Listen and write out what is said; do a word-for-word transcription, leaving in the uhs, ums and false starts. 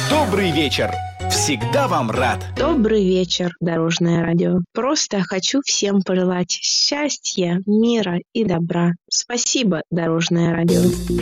Добрый вечер! Всегда вам рад! Добрый вечер, Дорожное радио. Просто хочу всем пожелать счастья, мира и добра. Спасибо, Дорожное радио.